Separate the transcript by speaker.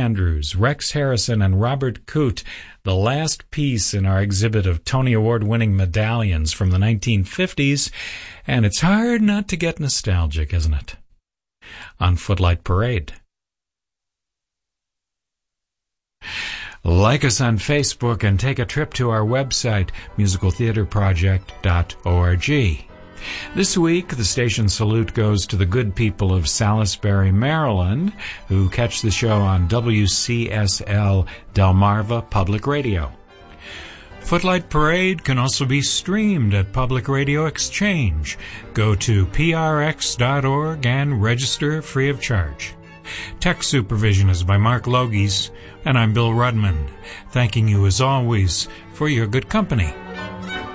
Speaker 1: Andrews, Rex Harrison, and Robert Coote, the last piece in our exhibit of Tony Award-winning medallions from the 1950s, and it's hard not to get nostalgic, isn't it? On Footlight Parade. Like us on Facebook and take a trip to our website, musicaltheaterproject.org. This week, the station salute goes to the good people of Salisbury, Maryland, who catch the show on WCSL Delmarva Public Radio. Footlight Parade can also be streamed at Public Radio Exchange. Go to prx.org and register free of charge. Tech supervision is by Mark Logies, and I'm Bill Rudman, thanking you as always for your good company.